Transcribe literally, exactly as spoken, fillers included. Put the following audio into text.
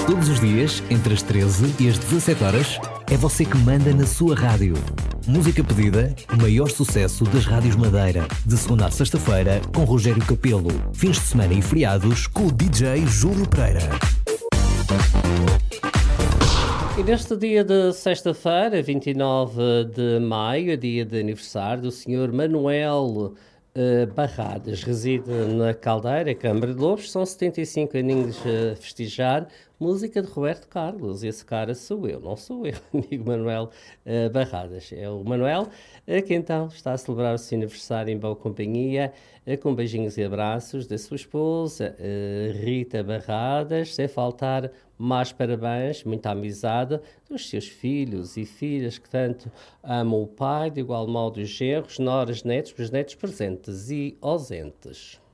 Todos os dias, entre as treze e as dezassete horas, é você que manda na sua rádio. Música pedida, o maior sucesso das rádios Madeira. De segunda a sexta-feira, com Rogério Capelo. Fins de semana e feriados, com o D J Júlio Pereira. E neste dia de sexta-feira, vinte e nove de maio, é dia de aniversário do senhor Manuel uh, Barradas. Reside na Caldeira, Câmara de Lobos. São setenta e cinco aninhos a festejar. Música de Roberto Carlos. Esse cara sou eu, não sou eu, amigo Manuel uh, Barradas. É o Manuel uh, que então está a celebrar o seu aniversário em boa companhia, uh, com beijinhos e abraços da sua esposa, uh, Rita Barradas, sem faltar mais parabéns, muita amizade dos seus filhos e filhas que tanto amam o pai, de igual modo os genros, noras, netos, bisnetos presentes e ausentes.